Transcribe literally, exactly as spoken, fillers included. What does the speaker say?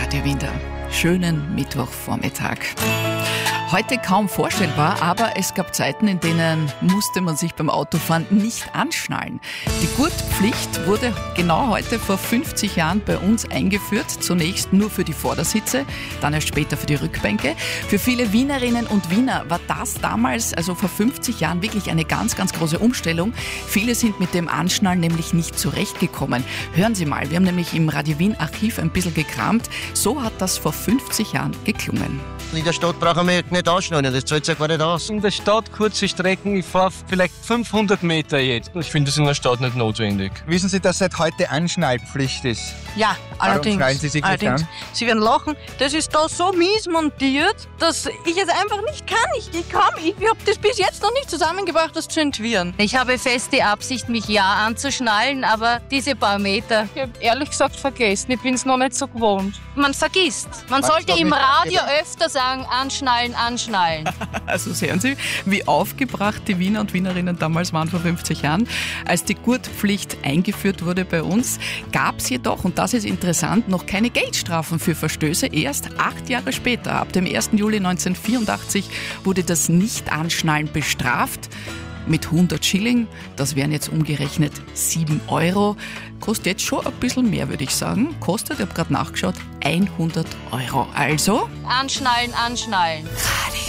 Radio Wien. Schönen Mittwochvormittag. Heute kaum vorstellbar, aber es gab Zeiten, in denen musste man sich beim Autofahren nicht anschnallen. Die Gurtpflicht wurde genau heute vor fünfzig Jahren bei uns eingeführt. Zunächst nur für die Vordersitze, dann erst später für die Rückbänke. Für viele Wienerinnen und Wiener war das damals, also vor fünfzig Jahren, wirklich eine ganz, ganz große Umstellung. Viele sind mit dem Anschnallen nämlich nicht zurechtgekommen. Hören Sie mal, wir haben nämlich im Radio Wien Archiv ein bisschen gekramt. So hat das vor fünfzig Jahren geklungen. In der Stadt brauchen wir nicht anschneiden, das zahlt sich gar nicht aus. In der Stadt kurze Strecken, ich fahre vielleicht fünfhundert Meter jetzt. Ich finde das in der Stadt nicht notwendig. Wissen Sie, dass seit heute Anschnallpflicht ist? Ja, allerdings. Warum schneiden Sie sich nicht an? Sie werden lachen, das ist da so mies montiert, dass ich es einfach nicht kann. Ich, ich kann, ich habe das bis jetzt noch nicht zusammengebracht, das zu entwirren. Ich habe fest die Absicht, mich ja anzuschnallen, aber diese paar Meter... Ich habe ehrlich gesagt vergessen, ich bin es noch nicht so gewohnt. Man vergisst. Man Was sollte doch im nicht Radio abgedacht? öfter sagen, anschnallen, anschnallen. Also sehen Sie, wie aufgebracht die Wiener und Wienerinnen damals waren vor fünfzig Jahren. Als die Gurtpflicht eingeführt wurde bei uns, gab es jedoch, und das ist interessant, noch keine Geldstrafen für Verstöße. Erst acht Jahre später, ab dem ersten Juli neunzehnhundertvierundachtzig, wurde das Nicht-Anschnallen bestraft. Mit hundert Schilling, das wären jetzt umgerechnet sieben Euro. Kostet jetzt schon ein bisschen mehr, würde ich sagen. Kostet, ich habe gerade nachgeschaut, hundert Euro. Also Anschnallen, anschnallen. Radio